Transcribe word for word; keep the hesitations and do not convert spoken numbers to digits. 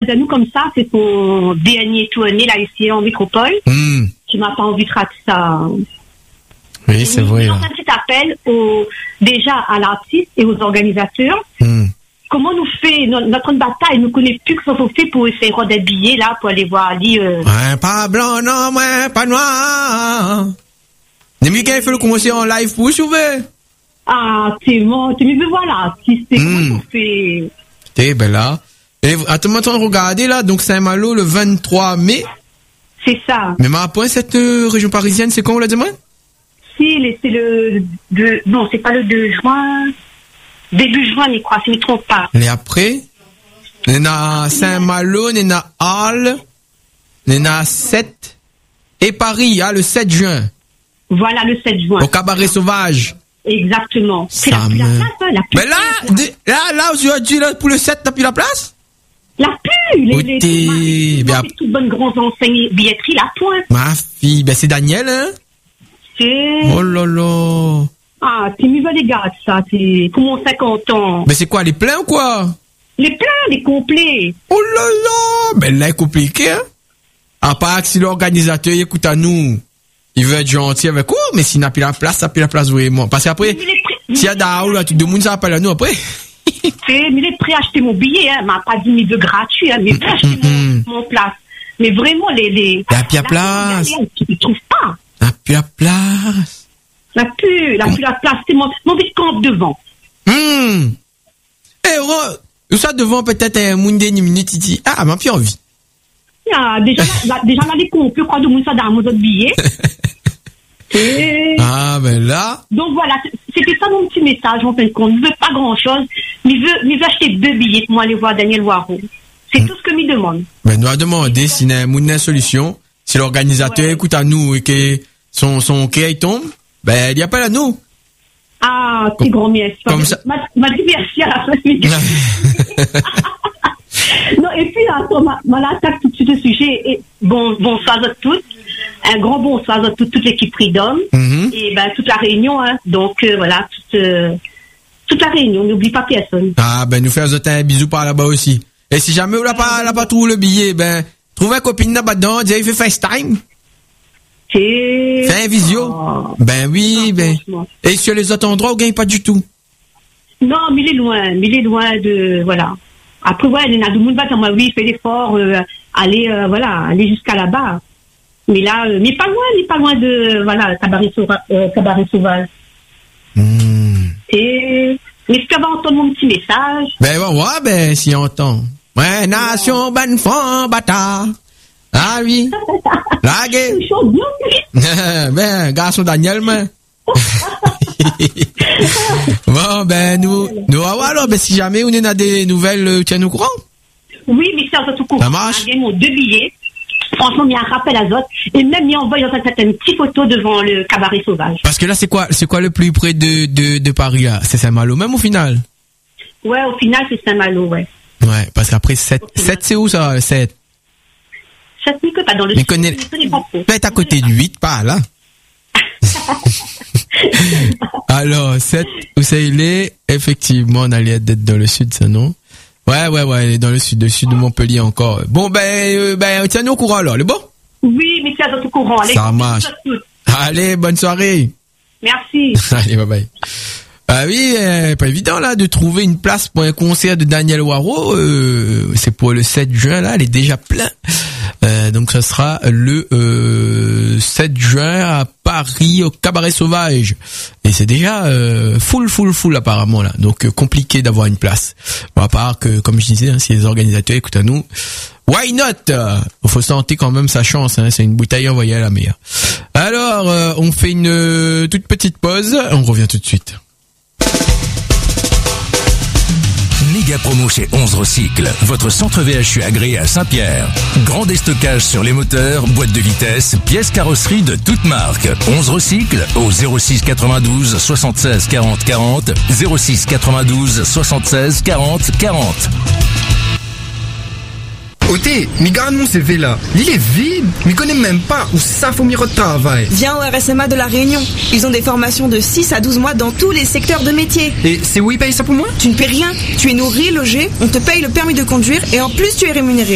à nous comme ça, c'est son dernier tournée là ici en métropole. Mm. Qui m'a pas envie de rater ça. Oui, c'est vrai. Je lance un petit appel au, déjà à l'artiste et aux organisateurs. Mm. Comment nous fait no, notre bataille, nous connaît plus que ce qu'on fait pour essayer d'être billets là, pour aller voir Ali. Euh... Ouais, pas blanc, non, ouais, pas noir. N'est-ce pas fait le concert en live pour sauver? Ah, c'est bon, tu me vois là, si c'est Mm. comment on fait. Eh ben là. Et attends, maintenant, regardez là, donc Saint-Malo le vingt-trois mai. C'est ça. Mais ma point, cette euh, région parisienne, c'est quand on l'a demandé? Si, les- c'est le deux, non, c'est pas le deux juin. Début juin, je crois, si je ne me trompe pas. Et après, on a Saint-Malo, on a Arles, on a sept et Paris, hein, le sept juin, Voilà, le sept juin. au Cabaret Sauvage. Exactement. C'est la, Ça la me- place, hein, la Mais là, de- là, là, aujourd'hui, là, pour le sept, t'as plus la place? La pu, les, Oh, les, t'es- les, bien- les toutes bonnes grandes enseignes billetterie, la pointe. Ma fille, ben c'est Daniel, hein? C'est, Oh là là. ah, tu me veux les gars, ça, c'est, pour mon cinquante ans. Mais c'est quoi, les pleins ou quoi? Les pleins, les complets. Oh là là. Ben là, c'est compliqué, hein? À part que si l'organisateur écoute à nous, il veut être gentil avec quoi, mais s'il n'a plus la place, ça n'a plus la place vraiment. Parce qu'après, Mais les prix- s'il y a d'Aoul, là, tout le monde s'appelle à nous après. C'est, mais les prêts à acheter mon billet, hein, m'a pas dit mis de gratuit, hein, mais prêts à acheter Mm, mon, mon place. Mais vraiment, les, les. Y a plus la place. Tu ne trouves pas. N'a plus la place. La pu, la pu, la place, c'est mon, mon petit camp devant. Hum. Eh, re, ça devant peut-être un monde d'une minute, il dit, ah, m'a plus envie. Ah, déjà, là, déjà, là, les comptes, quoi de mon ça dans mon autre billet. Et... Ah, ben là. Donc voilà, c'était ça mon petit message en fin de compte. Je veux pas grand chose, mais je veux, mais je veux acheter deux billets pour aller voir Daniel Waro. C'est tout ce que me demande. Ben, nous a demandé si y a une solution, si l'organisateur Ouais. écoute à nous et que son, son quai tombe, ben, il y a pas à nous. Ah, c'est grand merci. Comme ça. M'a m'a dit merci à la fin. Non, et puis, attends, ma, ma l'attaque tout de suite au sujet. Et bon, bonsoir à toutes. Un grand bonsoir à toute, toute l'équipe Freedom. Mhm. Et ben, toute la réunion, hein. Donc, euh, voilà, toute, euh, toute la réunion. N'oublie pas personne. Ah, ben, nous faire un bisou par là-bas aussi. Et si jamais on n'a pas, l'a pas trouvé le billet, ben, trouve un copine là-bas dedans, dis, il fait FaceTime. C'est... Fais un visio. Oh. Ben oui, Non, ben. franchement. Et sur les autres endroits, on gagne pas du tout. Non, mais il est loin. Mais il est loin de, voilà. Après, ouais, il y en a du monde, comme moi, oui, il fait l'effort, euh, aller, euh, voilà, aller jusqu'à là-bas. Mais là, euh, mais pas loin, mais pas loin de, voilà, Cabaret Sauvage. Euh, Cabaret Sauvage. Hmm. Et, mais je peux avoir entendu mon petit message. Ben, ouais, ouais, ben, si on entend. Ouais, nation, ban, fan, bâtard. Ah oui. La gueule. Une chose bien. Ben, garçon Daniel, mais. Bon, ben, nous, nous, ah, ouais, alors, ben, si jamais on a des nouvelles, euh, tiens-nous au courant. Oui, mais c'est en tout cas. Ça marche. J'ai mon deux billets. Franchement, il y a un rappel à Zot. Et même, il envoie dans cette une petite photo devant le Cabaret Sauvage. Parce que là, c'est quoi, c'est quoi le plus près de, de, de Paris, là? C'est Saint-Malo, même au final? Ouais, au final, c'est Saint-Malo, ouais. Ouais, parce qu'après, sept, sept, c'est où, ça, sept? Ça se dit que pas dans le Mais connais, je connais pas trop. peut-être à côté du huit, pas là. Alors, sept, où ça il est? Effectivement, on allait être dans le sud, ça, non? Ouais, ouais, ouais, dans le sud, le sud de Montpellier encore. Bon, ben, euh, ben, tiens-nous au courant, alors, le bon? Oui, mais c'est à tout courant. Allez, Ça marche. Allez, bonne soirée. Merci. Allez, bye bye. Ah oui, euh, pas évident là de trouver une place pour un concert de Daniel Waro. Euh, c'est pour le sept juin là, elle est déjà plein. Euh, donc ça sera le euh, sept juin à Paris au Cabaret Sauvage. Et c'est déjà euh, full, full, full apparemment là. Donc euh, compliqué d'avoir une place. Bon, à part que, comme je disais, hein, si les organisateurs écoutent à nous, why not? Il faut tenter quand même sa chance. Hein, c'est une bouteille envoyée à la mer. Alors, euh, on fait une euh, toute petite pause. On revient tout de suite. Méga promo chez onze Recycle, votre centre V H U agréé à Saint-Pierre. Grand déstockage sur les moteurs, boîtes de vitesse, pièces carrosserie de toutes marques. onze Recycle au zéro six quatre-vingt-douze soixante-seize quarante quarante, zéro six quatre-vingt-douze soixante-seize quarante quarante. Oté, mais garde mon C V là. Il est vide. Mais connais même pas où ça faut m'y travail. Viens au R S M A de La Réunion. Ils ont des formations de six à douze mois dans tous les secteurs de métier. Et c'est où ils payent ça pour moi? Tu ne paies rien. Tu es nourri, logé, on te paye le permis de conduire et en plus tu es rémunéré.